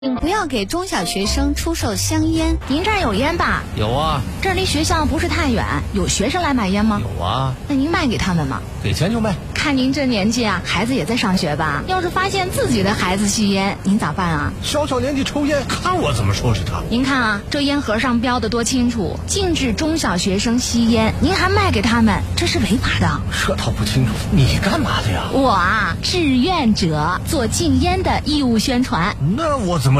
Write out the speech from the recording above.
不要给中小学生出售香烟。 您这儿有烟吧？ 有啊。 这儿离学校不是太远，有学生来买烟吗？ 有啊。 那您卖给他们吗？ 给钱就卖。 看您这年纪啊，孩子也在上学吧？要是发现自己的孩子吸烟，您咋办啊？ 小年纪抽烟，看我怎么收拾他。 您看啊，这烟盒上标的多清楚，禁止中小学生吸烟，您还卖给他们，这是违法的。 这倒不清楚，你干嘛的呀？ 我啊，志愿者，做禁烟的义务宣传。 那我怎么